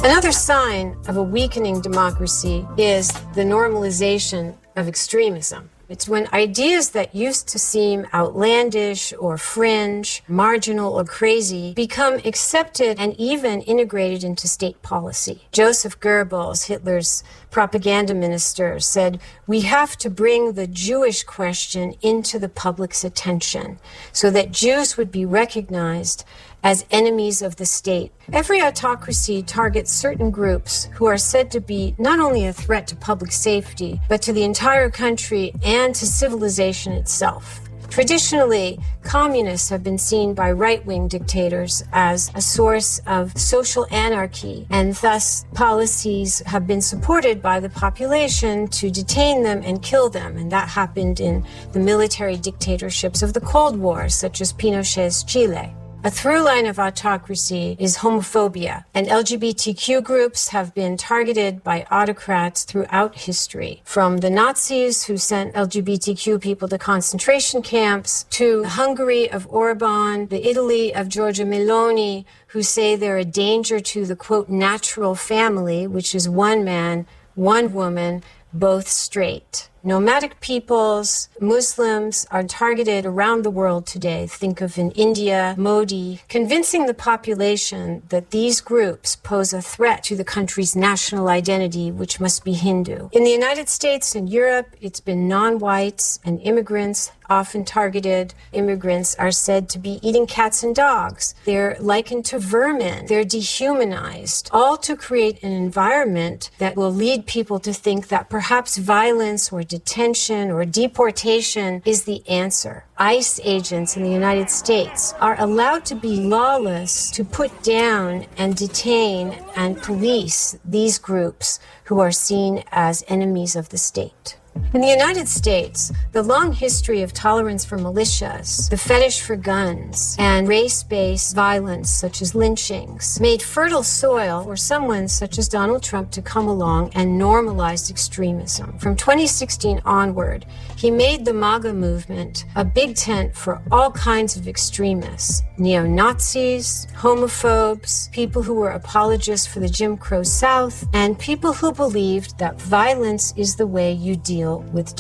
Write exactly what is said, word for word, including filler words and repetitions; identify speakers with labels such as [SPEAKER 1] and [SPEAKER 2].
[SPEAKER 1] Another sign of a weakening democracy is the normalization of extremism. It's when ideas that used to seem outlandish or fringe, marginal or crazy, become accepted and even integrated into state policy. Joseph Goebbels, Hitler's propaganda minister, said, "We have to bring the Jewish question into the public's attention so that Jews would be recognized as enemies of the state." Every autocracy targets certain groups who are said to be not only a threat to public safety, but to the entire country and to civilization itself. Traditionally, communists have been seen by right-wing dictators as a source of social anarchy, and thus policies have been supported by the population to detain them and kill them. And that happened in the military dictatorships of the Cold War, such as Pinochet's Chile. A through line of autocracy is homophobia, and L G B T Q groups have been targeted by autocrats throughout history, from the Nazis who sent L G B T Q people to concentration camps, to Hungary of Orban, the Italy of Giorgia Meloni, who say they're a danger to the, quote, natural family, which is one man, one woman, both straight. Nomadic peoples, Muslims are targeted around the world today. Think of in India, Modi, convincing the population that these groups pose a threat to the country's national identity, which must be Hindu. In the United States and Europe, it's been non-whites and immigrants often targeted. Immigrants are said to be eating cats and dogs. They're likened to vermin. They're dehumanized, all to create an environment that will lead people to think that perhaps violence or detention or deportation is the answer. ICE agents in the United States are allowed to be lawless, to put down and detain and police these groups who are seen as enemies of the state. In the United States, the long history of tolerance for militias, the fetish for guns, and race-based violence such as lynchings made fertile soil for someone such as Donald Trump to come along and normalize extremism. From twenty sixteen onward, he made the MAGA movement a big tent for all kinds of extremists, neo-Nazis, homophobes, people who were apologists for the Jim Crow South, and people who believed that violence is the way you deal with